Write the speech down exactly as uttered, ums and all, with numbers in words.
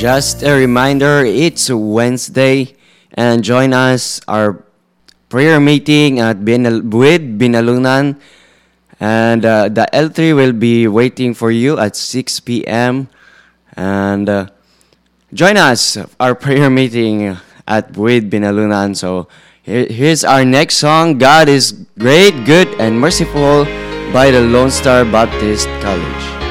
Just a reminder, it's Wednesday, and join us our prayer meeting at Binal- with Binalunan, and uh, the L three will be waiting for you at six p m. And uh, join us our prayer meeting at with Binalunan. So here, here's our next song. God is great, good, and merciful by the Lone Star Baptist College.